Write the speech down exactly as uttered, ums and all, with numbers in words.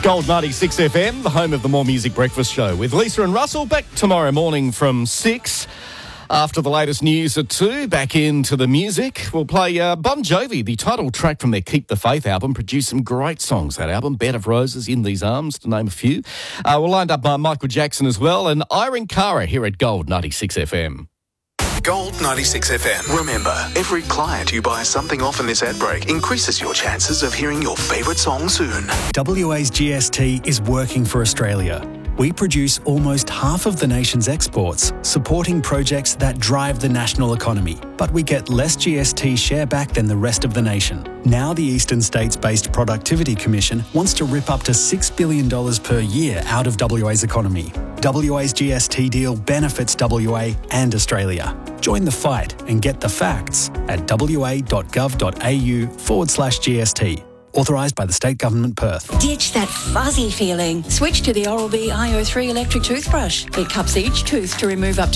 Gold ninety-six F M, the home of the More Music Breakfast Show with Lisa and Russell, back tomorrow morning from six. After the latest news at two, back into the music. We'll play uh, Bon Jovi, the title track from their Keep the Faith album. Produced some great songs, that album. Bed of Roses, In These Arms, to name a few. Uh, we'll line up uh, Michael Jackson as well, and Irene Cara here at Gold ninety-six F M. Gold ninety-six F M. Remember, every client you buy something off in this ad break increases your chances of hearing your favourite song soon. W A's G S T is working for Australia. We produce almost half of the nation's exports, supporting projects that drive the national economy. But we get less G S T share back than the rest of the nation. Now the Eastern States-based Productivity Commission wants to rip up to six billion dollars per year out of W A's economy. W A's G S T deal benefits W A and Australia. Join the fight and get the facts at wa.gov.au forward slash GST. Authorised by the State Government, Perth. Ditch that fuzzy feeling. Switch to the Oral-B I O three electric toothbrush. It cups each tooth to remove up to